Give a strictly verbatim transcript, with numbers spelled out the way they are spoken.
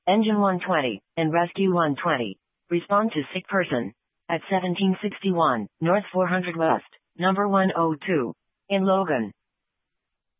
Engine one twenty, and Rescue one twenty. Respond to sick person. At seventeen sixty-one, North four hundred West, number one oh two. In Logan.